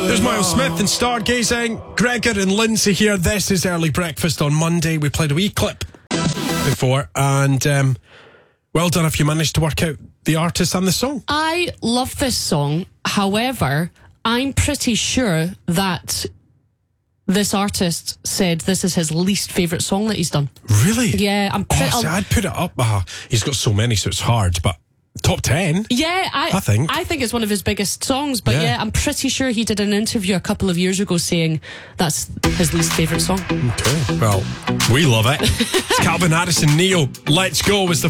There's Miles Smith and Stargazing. Gregor and Lindsay here. This is Early Breakfast on Monday. We played a wee clip before, and well done if you managed to work out the artist and the song. I love this song. However, I'm pretty sure that this artist said this is his least favourite song that he's done. Really? Yeah, I'm pretty... see, I'd put it up. He's got so many, so it's hard, but top 10? Yeah, I think it's one of his biggest songs, but yeah, I'm pretty sure he did an interview a couple of years ago saying that's his least favourite song. Okay, well, we love it. It's Calvin Harris and Neo. Let's Go was the